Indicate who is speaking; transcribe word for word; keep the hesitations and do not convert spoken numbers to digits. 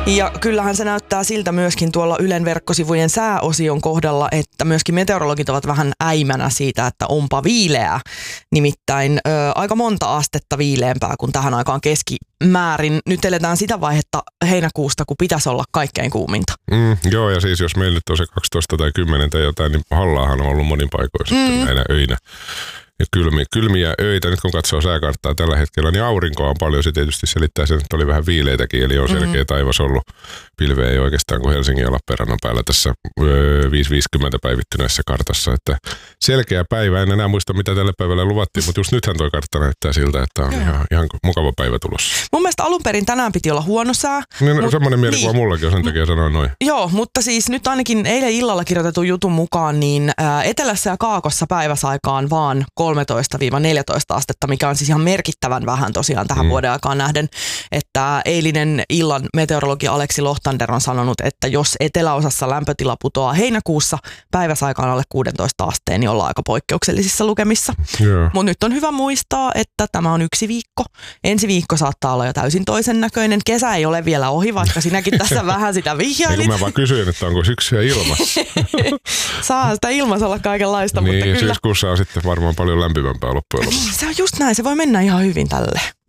Speaker 1: Ja kyllähän se näyttää siltä myöskin tuolla Ylen verkkosivujen sääosion kohdalla, että myöskin meteorologit ovat vähän äimänä siitä, että onpa viileää. Nimittäin ö, aika monta astetta viileämpää kuin tähän aikaan keskimäärin. Nyt eletään sitä vaihetta heinäkuusta, kun pitäisi olla kaikkein kuuminta.
Speaker 2: Mm, joo, ja siis jos meillä nyt on se kaksitoista tai kymmenen tai jotain, niin Hallaahan on ollut monin paikoin sitten mm. näinä öinä. Ja kylmiä, kylmiä öitä, nyt kun katsoo sääkarttaa tällä hetkellä, niin aurinkoa on paljon. Se tietysti selittää sen, että oli vähän viileitäkin, eli on selkeä mm-hmm. taivas ollut. Pilveä ei oikeastaan kuin Helsingin ja Lappeenrannan päällä tässä öö, viisi viisikymmentä päivittyneessä kartassa. Että selkeä päivä, en enää muista mitä tälle päivälle luvattiin, mutta just nythän toi kartta näyttää siltä, että on ihan, ihan mukava päivä tulossa.
Speaker 1: Mun mielestä alun perin tänään piti olla huono sää.
Speaker 2: Niin, mut, semmoinen mielikuva niin, mullakin on, sen takia sanoin noin.
Speaker 1: Joo, mutta siis nyt ainakin eilen illalla kirjoitetun jutun mukaan, niin ää, etelässä ja kaakossa päiväsaikaan vaan kolmetoista neljätoista astetta, mikä on siis ihan merkittävän vähän tosiaan tähän mm. vuoden aikaan nähden, että eilinen illan meteorologi Aleksi Lohtander on sanonut, että jos eteläosassa lämpötila putoaa heinäkuussa päiväsaikaan alle kuusitoista asteen, niin ollaan aika poikkeuksellisissa lukemissa. Yeah. Mutta nyt on hyvä muistaa, että tämä on yksi viikko. Ensi viikko saattaa olla jo täysin toisen näköinen. Kesä ei ole vielä ohi, vaikka sinäkin tässä vähän sitä vihjailit.
Speaker 2: Mä vaan kysyin, että onko syksyä ilmassa.
Speaker 1: Saa sitä ilmassa olla kaikenlaista,
Speaker 2: niin,
Speaker 1: mutta kyllä.
Speaker 2: Syyskuussa on sitten varmaan paljon lämpimämpää loppujen lopuksi.
Speaker 1: Se on just näin, se voi mennä ihan hyvin tälle.